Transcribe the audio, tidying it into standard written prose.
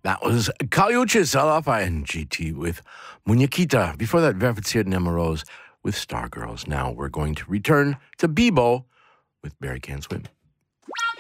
That was Caliuches LFINGT with Muñequita. Before that, Verifizierten Emerose with Stargirls. Now we're going to return to Bebo with Barry Can't Swim.